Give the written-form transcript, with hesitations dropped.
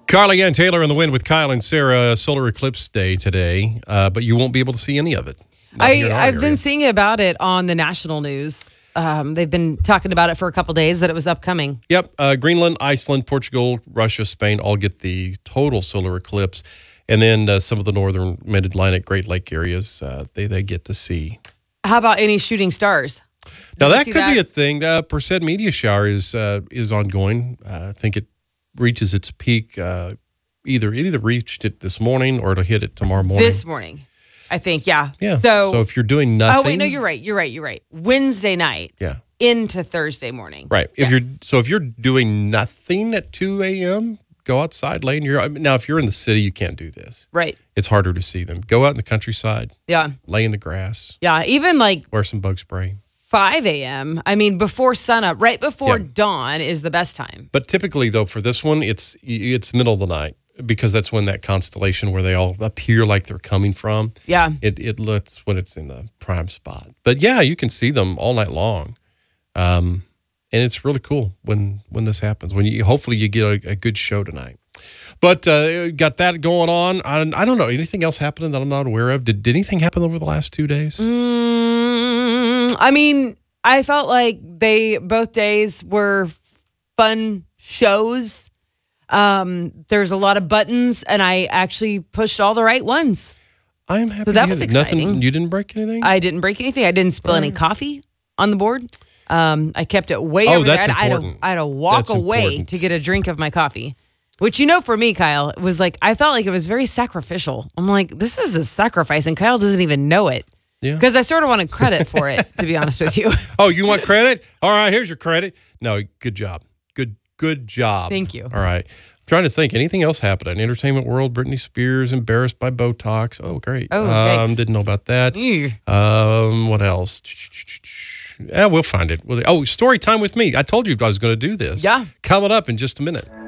Carly Ann Taylor in the wind with Kyle and Sarah. Solar eclipse day today, but you won't be able to see any of it. I've been seeing about it on the national news. They've been talking about it for a couple days that it was upcoming. Yep. Greenland, Iceland, Portugal, Russia, Spain all get the total solar eclipse. And then some of the northern mid-Atlantic Great Lake areas, they get to see. How about any shooting stars? Now, that could be a thing. The Perseid meteor shower is ongoing. I think it reaches its peak. It either reached it this morning or it'll hit it tomorrow morning. This morning, I think, yeah. Yeah. So if you're doing nothing. Oh, wait, no, you're right. Wednesday night. Yeah. Into Thursday morning. Right. If you're doing nothing at 2 a.m., go outside, lay in your. Now, if you're in the city, you can't do this. Right. It's harder to see them. Go out in the countryside. Yeah. Lay in the grass. Yeah. Even wear some bug spray. 5 a.m. I mean, before sunup, right before dawn is the best time. But typically, though, for this one, it's middle of the night because that's when that constellation where they all appear like they're coming from. Yeah. It looks when it's in the prime spot. But yeah, you can see them all night long. And it's really cool when this happens. Hopefully you get a good show tonight. But got that going on. I don't know. Anything else happening that I'm not aware of? Did anything happen over the last 2 days? I mean, I felt like both days were fun shows. There's a lot of buttons, and I actually pushed all the right ones. I am happy. So that was exciting. Nothing, you didn't break anything? I didn't break anything. I didn't spill any coffee on the board. I kept it way over that's there. important. I had to walk away to get a drink of my coffee. Which, for me, Kyle, it was I felt like it was very sacrificial. I'm like, this is a sacrifice, and Kyle doesn't even know it. Yeah. Because I sort of wanted credit for it, to be honest with you. Oh, you want credit? All right, here's your credit. No, good job. Good job. Thank you. All right. I'm trying to think. Anything else happened in entertainment world? Britney Spears embarrassed by Botox. Oh, great. Oh, didn't know about that. What else? Yeah, we'll find it. Story time with me. I told you I was going to do this. Yeah. Coming up in just a minute.